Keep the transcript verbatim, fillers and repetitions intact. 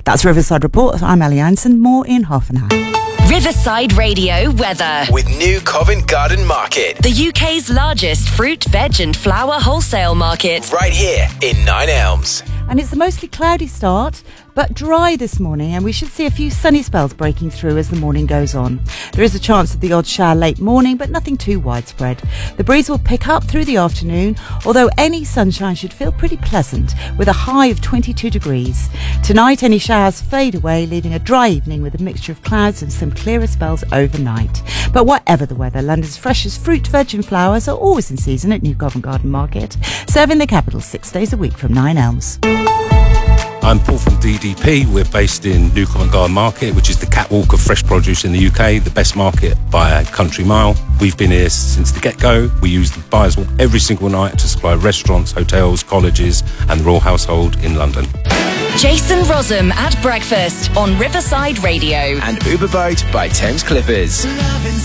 That's Riverside Report. I'm Ellie Anson. More in half an hour. Riverside Radio weather. With New Covent Garden Market. The U K's largest fruit, veg and flower wholesale market. Right here in Nine Elms. And it's a mostly cloudy start, but dry this morning, and we should see a few sunny spells breaking through as the morning goes on. There is a chance of the odd shower late morning, but nothing too widespread. The breeze will pick up through the afternoon, although any sunshine should feel pretty pleasant, with a high of twenty-two degrees. Tonight, any showers fade away, leaving a dry evening with a mixture of clouds and some clearer spells overnight. But whatever the weather, London's freshest fruit, veg and flowers are always in season at New Covent Garden Market, serving the capital six days a week from Nine Elms. I'm Paul from D D P. We're based in New Covent Garden Market, which is the catwalk of fresh produce in the U K, the best market by a country mile. We've been here since the get-go. We use the Buyers Walk every single night to supply restaurants, hotels, colleges and the royal household in London. Jason Rossum at breakfast on Riverside Radio. And Uber Boat by Thames Clippers.